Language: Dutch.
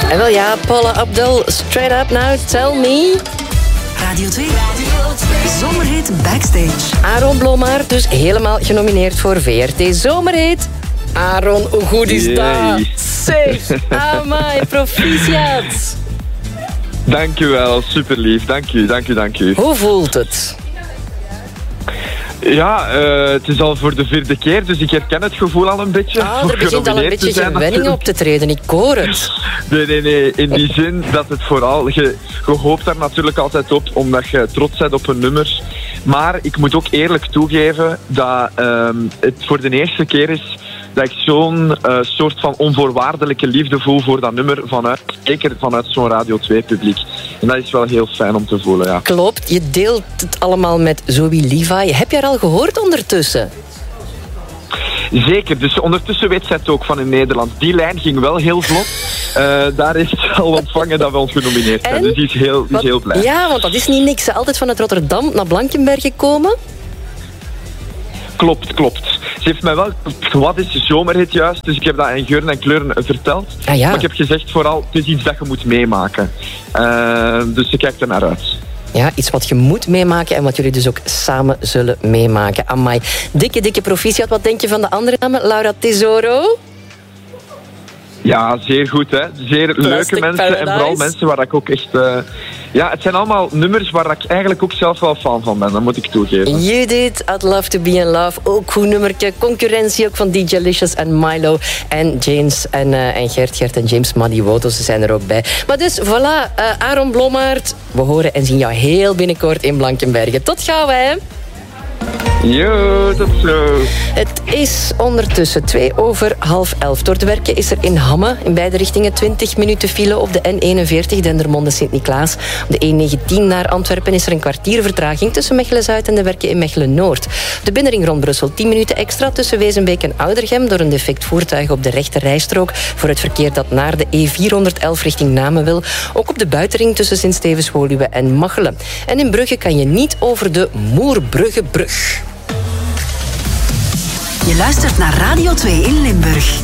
En wel ja, Paula Abdul, straight up now, tell me. Radio 2. Zomerhit Backstage. Aaron Blommaert dus helemaal genomineerd voor VRT Zomerhit. Aaron, hoe goed is dat? Zeg, amai, proficiat. Dank u wel, super lief. Dank u. Hoe voelt het? Ja, het is al voor de 4e keer, dus ik herken het gevoel al een beetje. Er begint al een beetje gewenning op te treden, ik hoor het. Nee, in die zin dat het vooral... Je hoopt daar natuurlijk altijd op, omdat je trots bent op een nummer. Maar ik moet ook eerlijk toegeven dat het voor de eerste keer is dat ik zo'n soort van onvoorwaardelijke liefde voel voor dat nummer, zeker vanuit zo'n Radio 2-publiek. En dat is wel heel fijn om te voelen, ja. Klopt, je deelt het allemaal met Zoe Levi. Heb je haar al gehoord ondertussen? Zeker, dus ondertussen weet zij het ook van in Nederland. Die lijn ging wel heel vlot. Daar heeft ze al ontvangen dat we ons genomineerd zijn. Dus die is heel blij. Ja, want dat is niet niks. Ze altijd vanuit Rotterdam naar Blankenberg gekomen. Klopt. Ze heeft mij wel... Wat is de zomerhit juist? Dus ik heb dat in geuren en kleuren verteld. Ah, ja. Maar ik heb gezegd vooral, het is iets dat je moet meemaken. Dus ze kijkt er naar uit. Ja, iets wat je moet meemaken en wat jullie dus ook samen zullen meemaken. Amai. Dikke proficiat. Wat denk je van de andere namen? Laura Tesoro? Ja, zeer goed, hè. Zeer leuke mensen Paradise. En vooral mensen waar ik ook echt... Ja, het zijn allemaal nummers waar ik eigenlijk ook zelf wel fan van ben, dat moet ik toegeven. Judith, I'd Love to Be in Love. Ook goed nummertje. Concurrentie ook van DJ Licious en Milo. En James en Gert en James Madioto, ze zijn er ook bij. Maar dus, voilà, Aaron Blommaert. We horen en zien jou heel binnenkort in Blankenbergen. Tot gauw, hè. Jo, tot zo. Het is ondertussen 11:02. Door te werken is er in Hamme in beide richtingen 20 minuten file op de N41 Dendermonde-Sint-Niklaas. Op de E19 naar Antwerpen is er een kwartier vertraging tussen Mechelen-Zuid en de werken in Mechelen-Noord. Op de binnenring rond Brussel 10 minuten extra tussen Wezenbeek en Oudergem door een defect voertuig op de rechte rijstrook voor het verkeer dat naar de E411 richting Namen wil. Ook op de buitenring tussen Sint-Stevens-Woluwe en Machelen. En in Brugge kan je niet over de Moerbruggebrug. Je luistert naar Radio 2 in Limburg.